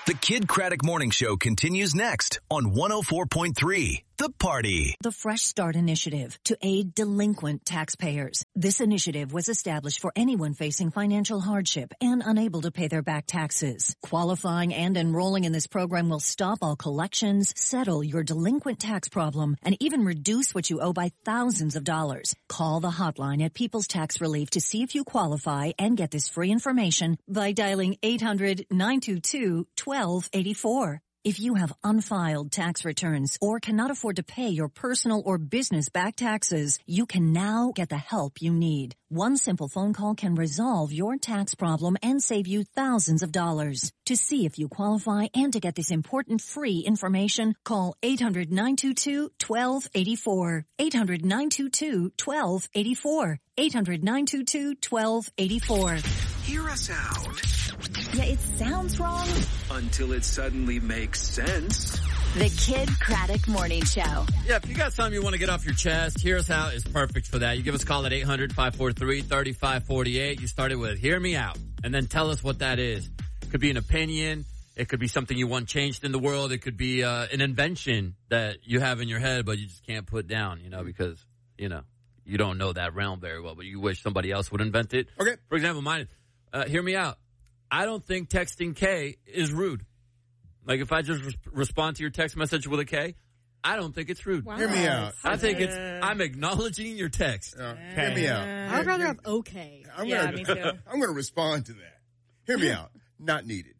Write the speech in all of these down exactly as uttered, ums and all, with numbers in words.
The Kid Craddock Morning Show continues next on one oh four point three The Party. The Fresh Start Initiative to aid delinquent taxpayers. This initiative was established for anyone facing financial hardship and unable to pay their back taxes. Qualifying and enrolling in this program will stop all collections, settle your delinquent tax problem, and even reduce what you owe by thousands of dollars. Call the hotline at People's Tax Relief to see if you qualify and get this free information by dialing eight hundred, nine two two, twelve eighty-four. If you have unfiled tax returns or cannot afford to pay your personal or business back taxes, you can now get the help you need. One simple phone call can resolve your tax problem and save you thousands of dollars. To see if you qualify and to get this important free information, call eight hundred, nine two two, twelve eighty-four. eight hundred, nine two two, twelve eighty-four. eight hundred, nine two two, twelve eighty-four. Hear us out. Yeah, it sounds wrong. Until it suddenly makes sense. The Kid Craddock Morning Show. Yeah, if you got something you want to get off your chest, Hear Us Out is perfect for that. You give us a call at eight hundred, five four three, three five four eight. You start it with Hear Me Out, and then tell us what that is. It could be an opinion. It could be something you want changed in the world. It could be uh, an invention that you have in your head, but you just can't put down, you know, because, you know, you don't know that realm very well, but you wish somebody else would invent it. Okay. For example, mine, uh, Hear Me Out. I don't think texting K is rude. Like, if I just re- respond to your text message with a K, I don't think it's rude. Wow. Hear me out. I think it's, I'm acknowledging your text. Uh, hear me out. I would rather have okay. I'm yeah, gonna, me too. I'm going to respond to that. Hear me out. Not needed.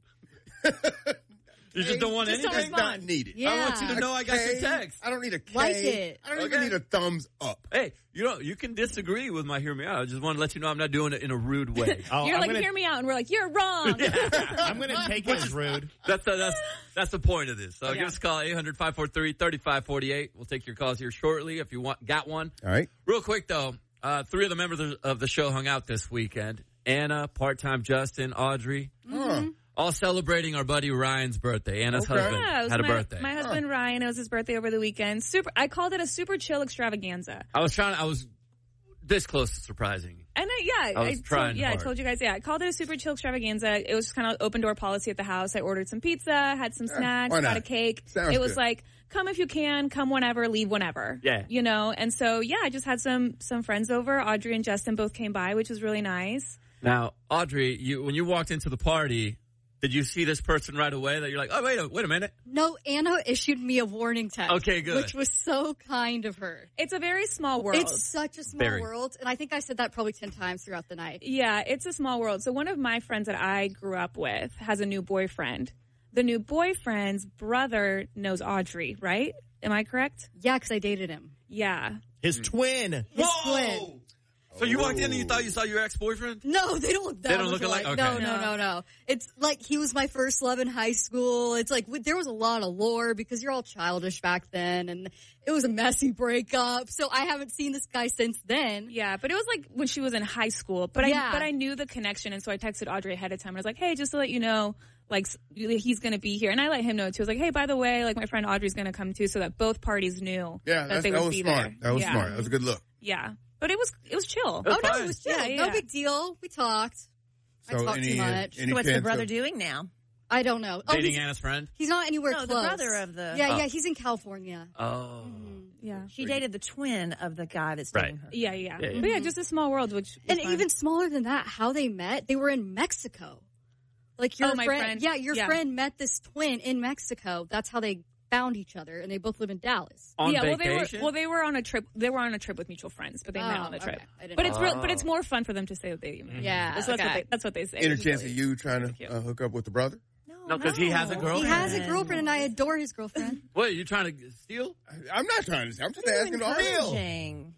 You just don't want Just anything? don't respond. Not needed. Yeah. I want you to know I got K, your text. I don't need a K. Like it. I don't Okay. even need a thumbs up. Hey, you know, you can disagree with my Hear Me Out. I just want to let you know I'm not doing it in a rude way. Oh, You're I'm like, gonna, hear me out, and we're like, you're wrong. I'm going to take it as rude. That's the, that's that's the point of this. So Yeah. give us a call, eight hundred, five four three, three five four eight. We'll take your calls here shortly if you want got one. All right. Real quick, though, uh, three of the members of the show hung out this weekend. Anna, part-time Justin, Audrey. Huh. All celebrating our buddy Ryan's birthday. Anna's Okay. husband Yeah, it was had a my, birthday. My husband Ryan, it was his birthday over the weekend. Super. I called it a super chill extravaganza. I was trying. I was this close to surprising. And I, yeah, I was I trying told, yeah, hard. I told you guys. Yeah, I called it a super chill extravaganza. It was just kind of open door policy at the house. I ordered some pizza, had some snacks, why got not? a cake. Sounds it was good. like, come if you can, come whenever, leave whenever. Yeah. You know, and so yeah, I just had some some friends over. Audrey and Justin both came by, which was really nice. Now, Audrey, you when you walked into the party, did you see this person right away that you're like, oh, wait a, wait a minute? No, Anna issued me a warning text. Okay, good. Which was so kind of her. It's a very small world. It's such a small Very. world, and I think I said that probably ten times throughout the night. Yeah, it's a small world. So one of my friends that I grew up with has a new boyfriend. The new boyfriend's brother knows Audrey, right? Am I correct? Yeah, because I dated him. Yeah. His twin. His twin. So you walked in and you thought you saw your ex-boyfriend? No, they don't look that They don't much look alike? alike. Okay. No, no, no, no. It's like he was my first love in high school. It's like there was a lot of lore because you're all childish back then, and it was a messy breakup. So I haven't seen this guy since then. Yeah, but it was like when she was in high school. But Yeah. I but I knew the connection, and so I texted Audrey ahead of time. I was like, hey, just to let you know, like, he's going to be here. And I let him know, too. I was like, hey, by the way, like, my friend Audrey's going to come, too, so that both parties knew Yeah, that that's, they that would was be smart. there. That was yeah. smart. That was a good look. Yeah. But it was it was chill. That's Oh, no, fine. it was chill. Yeah, No yeah. big deal. We talked. I So talked any, too uh, much. any What's the chance brother of- doing now? I don't know. Oh, Dating he's, Anna's friend? he's not anywhere No, the close. brother of the- Yeah, Oh. yeah, he's in California. Oh. Yeah. She dated the twin of the guy that's Right. dating her. Yeah, yeah. Yeah, yeah. But yeah, just a small world, which was And fun. even smaller than that, how they met, they were in Mexico. Like your Oh, my friend, friend. yeah, your Yeah. friend met this twin in Mexico. That's how they found each other, and they both live in Dallas. On yeah, well vacation? they were well they were on a trip. They were on a trip with mutual friends, but they met Oh, on the trip. okay. I didn't But know. it's real. But it's more fun for them to say that they met. Yeah, that's, that's what okay. they. That's what they say. Any It's chance really- of you trying cute. to uh, hook up with the brother? No, because he has a girlfriend. He has a girlfriend, and I adore his girlfriend. What, are you trying to steal? I'm not trying to. I'm just You're asking. All encouraging.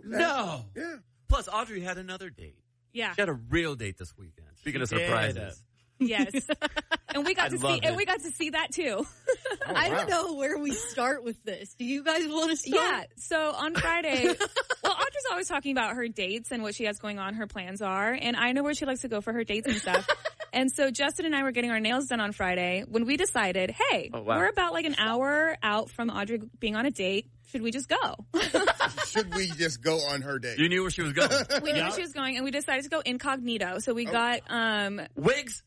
No. Yeah. Plus, Audrey had another date. Yeah. She had a real date this weekend. Speaking of did. surprises. Yes. And we got I to see. love And it. we got to see that too. I don't know where we start with this. Do you guys want to start? Yeah. So on Friday, well, Audrey's always talking about her dates and what she has going on, her plans are, and I know where she likes to go for her dates and stuff. And so Justin and I were getting our nails done on Friday when we decided, hey, Oh, wow. we're about like an hour out from Audrey being on a date. Should we just go? Should we just go on her date? You knew where she was going. We knew where she was going, and we decided to go incognito. So we got um Wigs?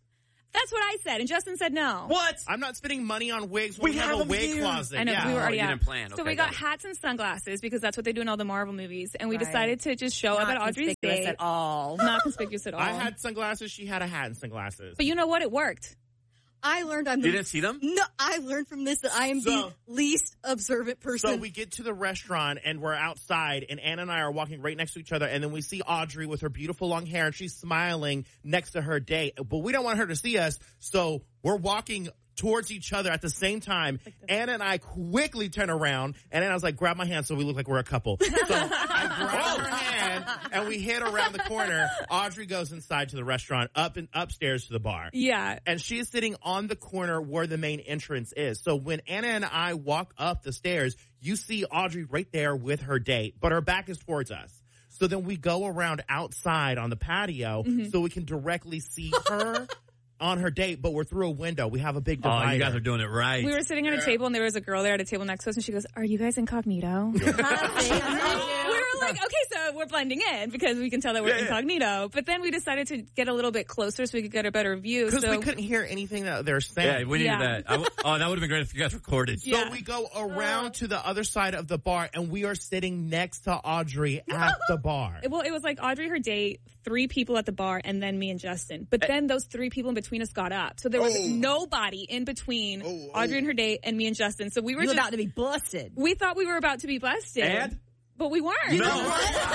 That's what I said, and Justin said no. What? I'm not spending money on wigs. We We, have, have a them wig here. closet. I know, yeah. we were Oh, already you out. didn't plan. So Okay, we got got it. hats and sunglasses because that's what they do in all the Marvel movies, and we Right. decided to just show up Not at Audrey's conspicuous date. at all. Not conspicuous at all. I had sunglasses. She had a hat and sunglasses. but you know what? It worked. I learned I'm the, You didn't see them? No, I learned from this that I am So- the least observant person. So we get to the restaurant and we're outside and Anna and I are walking right next to each other and then we see Audrey with her beautiful long hair and she's smiling next to her date, but we don't want her to see us. So we're walking towards each other at the same time. Anna and I quickly turn around and Anna was like, grab my hand so we look like we're a couple. So I grab her hand and we head around the corner. Audrey goes inside to the restaurant, up and upstairs to the bar. Yeah. And she is sitting on the corner where the main entrance is. So when Anna and I walk up the stairs, you see Audrey right there with her date, but her back is towards us. So then we go around outside on the patio so we can directly see her on her date, but we're through a window. We have a big divider. Oh, you guys are doing it right. We were sitting at a table, and there was a girl there at a table next to us, and she goes, "Are you guys incognito?" we were like, "Okay, so we're blending in because we can tell that we're Yeah, yeah. incognito." But then we decided to get a little bit closer so we could get a better view. Because So we couldn't hear anything that they're saying. yeah, we needed Yeah. that. I w- oh, that would have been great if you guys recorded. So Yeah. we go around to the other side of the bar, and we are sitting next to Audrey at the bar. well, it was like Audrey, her date, three people at the bar, and then me and Justin. But then those three people in between us got up, so there was Oh. nobody in between Oh, Audrey oh. and her date and me and Justin. So we were You're just about to be busted. we thought we were about to be busted, And? but we weren't. No.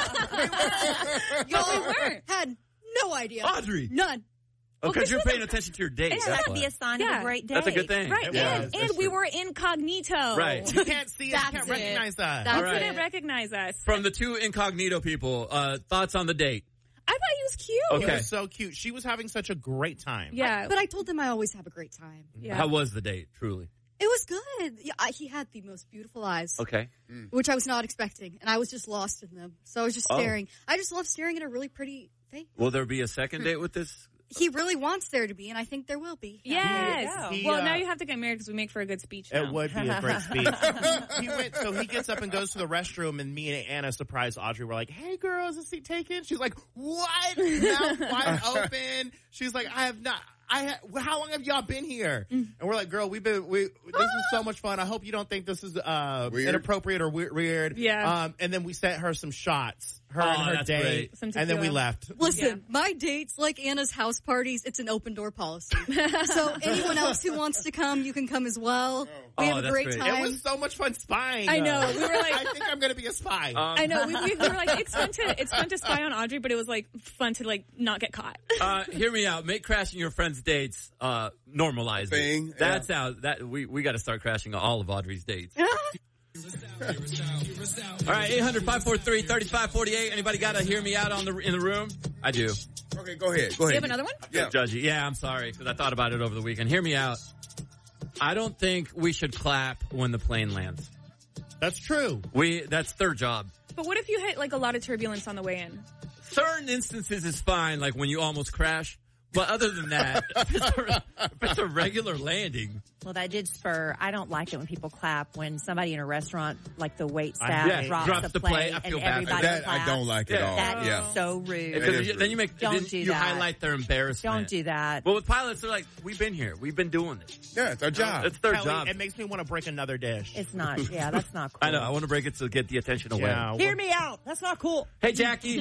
But we weren't. had no idea. Audrey. None. Oh, because this you're was paying attention to your date. It's That's got to be why. a sign Yeah. of a great day. That's a good thing. Right, It and, was. and we were incognito. Right. You can't see us. You That's can't it. recognize us. That's All You right. couldn't recognize us. From the two incognito people, uh, thoughts on the date? I thought he was cute. It Okay. was so cute. She was having such a great time. Yeah, But I told them I always have a great time. yeah. How was the date, truly? It was good. Yeah, I, he had the most beautiful eyes, Okay. which I was not expecting, and I was just lost in them. So I was just Oh. staring. I just love staring at a really pretty face. Will there be a second date with this? He really wants there to be, and I think there will be. Yes. He, well, uh, now you have to get married because we make for a good speech. Now. It would be a great speech. he went, so he gets up and goes to the restroom, and me and Anna surprise Audrey. We're like, "Hey, girl, is the seat taken?" She's like, "What?" Mouth wide open. She's like, "I have not. I ha- well, how long have y'all been here?" And we're like, "Girl, we've been. We this is so much fun. I hope you don't think this is uh, Weird. inappropriate or we- weird." Yeah. Um, and then we sent her some shots. Her Oh, and her that's date, great. Some and then we tequila. left. Listen, my dates, like Anna's house parties, it's an open door policy. So anyone else who wants to come, you can come as well. We Oh, have a that's great great. time. It was so much fun spying. I know. We were like- I think I'm gonna be a spy. Um, I know. We, we, we were like, it's fun to it's fun to spy on Audrey, but it was like fun to like not get caught. Uh, hear me out. Make crashing your friends' dates uh, normalize Thing, it. That's how that we we got to start crashing all of Audrey's dates. All right, eight hundred, five four three, three five four eight. Anybody got to hear me out on the in the room? I do. Okay, go ahead. Go You ahead. have another one? Yeah. Judgy. Yeah, I'm sorry because I thought about it over the weekend. Hear me out. I don't think we should clap when the plane lands. That's true. We that's their job. But what if you hit like a lot of turbulence on the way in? Certain instances is fine, like when you almost crash. But other than that, if it's a, if it's a regular landing, Well, that did spur. I don't like it when people clap when somebody in a restaurant, like the wait staff, yeah, drops, drops the the plate, plate. I and feel bad for everybody That I claps. don't like at Yeah. all. That is yeah. so rude. It because is you, then you make Don't then do you that. highlight their embarrassment. Don't do that. Well, with pilots, they're like, we've been here, we've been doing this. Yeah, it's our job. It's their Kelly, job. It makes me want to break another dish. It's not. Yeah, that's not cool. I know. I want to break it to get the attention away. Yeah. Hear me out. That's not cool. Hey, Jackie.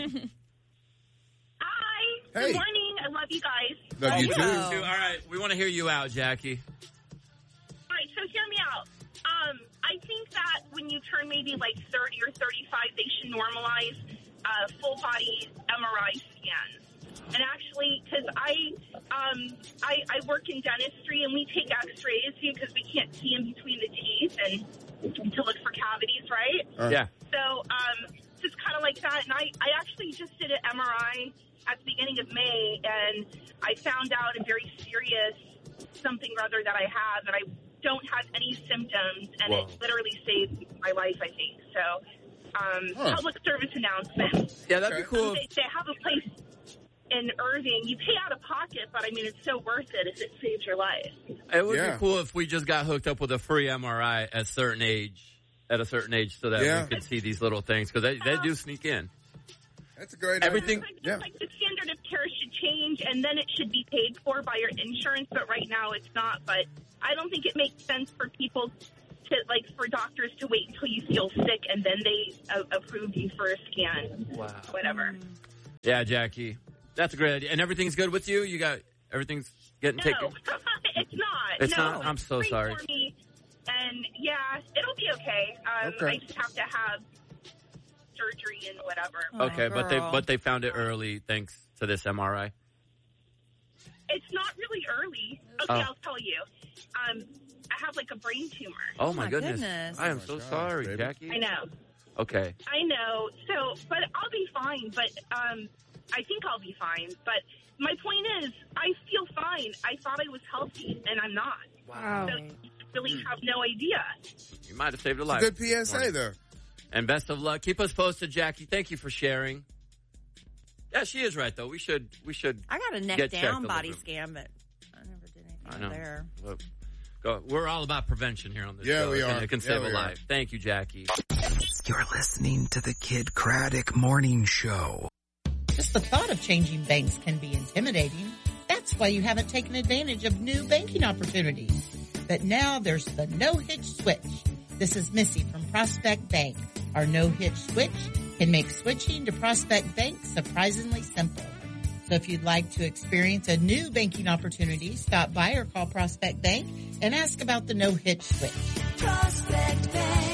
Hi. Hey. Good morning. I love you guys. Love you too. All right, we want to hear you out, Jackie. All right, so hear me out. Um, I think that when you turn maybe like thirty or thirty-five, they should normalize uh, full body M R I scans. And actually, because I, um, I I work in dentistry and we take X-rays because we can't see in between the teeth and to look for cavities, right? Uh, Yeah. So um, just kind of like that. And I, I actually just did an M R I at the beginning of May, and I found out a very serious something or other that I have, and I don't have any symptoms, and Whoa. it literally saved my life, I think. So um, Huh. public service announcement. Yeah, that'd be Okay. cool. They, they have a place in Irving. You pay out of pocket, but I mean, it's so worth it if it saves your life. It would Yeah. be cool if we just got hooked up with a free M R I at a certain age, at a certain age, so that Yeah. we could see these little things because they, they do sneak in. That's a great Everything- idea. Like, Yeah. like the standard of care should change, and then it should be paid for by your insurance, but right now it's not. But I don't think it makes sense for people to, like, for doctors to wait until you feel sick and then they uh, approve you for a scan. Wow. Whatever. Yeah, Jackie. That's a great idea. And everything's good with you? You got everything's getting No, taken? it's not. It's no, not? I'm so Pray sorry. For me. And, yeah, it'll be okay. Um, Okay. I just have to have surgery and whatever. Okay, but they but they found it early thanks to this M R I. It's not really early. Okay, Oh. I'll tell you. Um, I have, like, a brain tumor. Oh, my, goodness. I am so sorry, Jackie. I know. Okay. I know. So, but I'll be fine. But um, I think I'll be fine. But my point is, I feel fine. I thought I was healthy, and I'm not. Wow. So you really have no idea. You might have saved a life. Good P S A there. And best of luck. Keep us posted, Jackie. Thank you for sharing. Yeah, she is right, though. We should we should I got a neck get checked down a body little bit. scan, but I never did anything I know. there. Well, go, we're all about prevention here on this Yeah, show. we and are. It can Yeah, save we a are. life. Thank you, Jackie. You're listening to the Kid Craddock Morning Show. Just the thought of changing banks can be intimidating. That's why you haven't taken advantage of new banking opportunities. But now there's the no-hitch switch. This is Missy from Prospect Bank. Our no-hitch switch can make switching to Prospect Bank surprisingly simple. So if you'd like to experience a new banking opportunity, stop by or call Prospect Bank and ask about the no-hitch switch. Prospect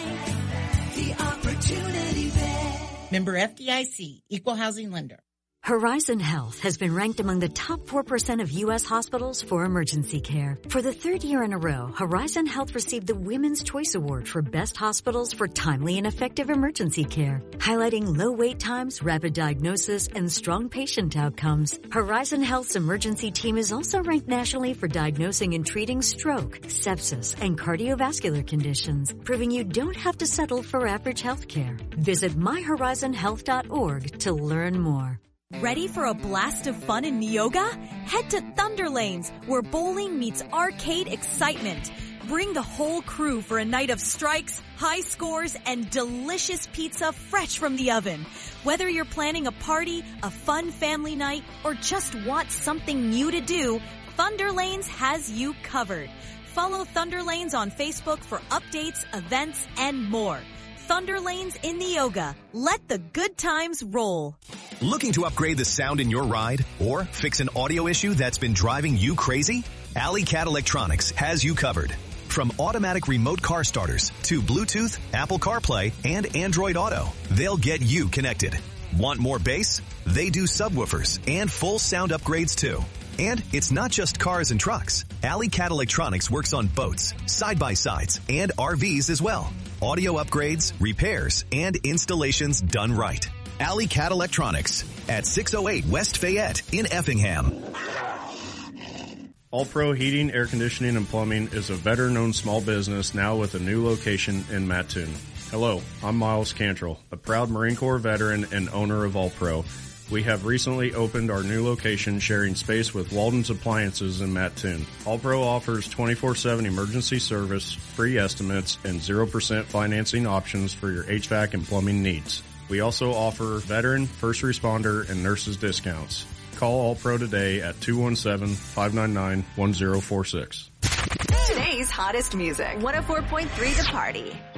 Bank, the opportunity bank. Member F D I C, Equal Housing Lender. Horizon Health has been ranked among the top four percent of U S hospitals for emergency care. For the third year in a row, Horizon Health received the Women's Choice Award for Best Hospitals for Timely and Effective Emergency Care, highlighting low wait times, rapid diagnosis, and strong patient outcomes. Horizon Health's emergency team is also ranked nationally for diagnosing and treating stroke, sepsis, and cardiovascular conditions, proving you don't have to settle for average health care. Visit my horizon health dot org to learn more. Ready for a blast of fun in Neoga? Head to Thunder Lanes, where bowling meets arcade excitement. Bring the whole crew for a night of strikes, high scores, and delicious pizza fresh from the oven. Whether you're planning a party, a fun family night, or just want something new to do, Thunder Lanes has you covered. Follow Thunder Lanes on Facebook for updates, events, and more. Thunder Lanes in Neoga. Let the good times roll. Looking to upgrade the sound in your ride or fix an audio issue that's been driving you crazy? Alley Cat Electronics has you covered. From automatic remote car starters to Bluetooth, Apple CarPlay, and Android Auto, they'll get you connected. Want more bass? They do subwoofers and full sound upgrades too. And it's not just cars and trucks. Alley Cat Electronics works on boats, side-by-sides, and R Vs as well. Audio upgrades, repairs, and installations done right. Alley Cat Electronics at six oh eight West Fayette in Effingham. All Pro Heating, Air Conditioning, and Plumbing is a veteran-owned small business now with a new location in Mattoon. Hello, I'm Miles Cantrell, a proud Marine Corps veteran and owner of All Pro. We have recently opened our new location sharing space with Walden's Appliances in Mattoon. All Pro offers twenty-four seven emergency service, free estimates, and zero percent financing options for your H V A C and plumbing needs. We also offer veteran, first responder, and nurses discounts. Call All Pro today at two one seven, five nine nine, one zero four six. Today's hottest music. one oh four point three The Party.